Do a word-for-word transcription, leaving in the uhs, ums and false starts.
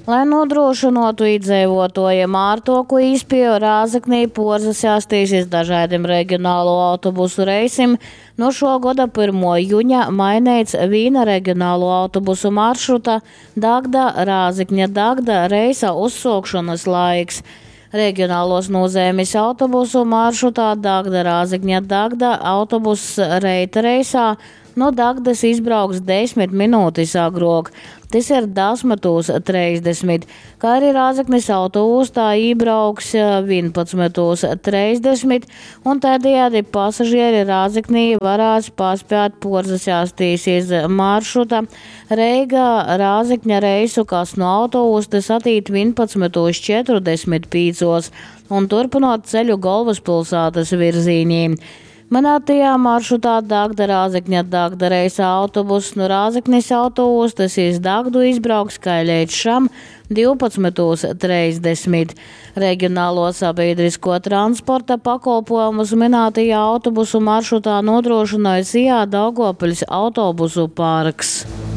Lai nodrošinātu iedzīvotājiem ārtoku izpēju, Rāzaknī Porzas jāstīsies dažādiem reģionālo autobusu reisim. No šo gada pirmā jūņa mainīts viena reģionālo autobusu maršruta Dagda Rāzakņa Dagda reisa uzsākšanas laiks. Reģionālos nozīmes autobusu maršrutā Dagda Rāzakņa Dagda autobuss reita reisā no Dagdas izbrauks desmit minūtes agrāk. Tas ir desmitos trīsdesmit, kā arī Rāzaknis autoostā iebrauks vienpadsmitos trīsdesmit, un tādējādi pasažieri Rāzaknī varēs paspēt Porzas jāstīsies maršruta Reiga Rāzakņa reisu, kas no autoostas attīt vienpadsmitos četrdesmit piecos un turpinot ceļu galvaspilsētas virzīnī. Manātajā maršrutā Dagda Rāzakņa Dagda reisa autobuss no Rāzaknis autoostas iz Dagdu izbrauks kā līdz šam divpadsmitos trīsdesmit. Reģionālo sabiedrisko transporta pakalpojumus minētajā autobusu maršrutā nodrošināja Sijā Daugavpils autobusu parks.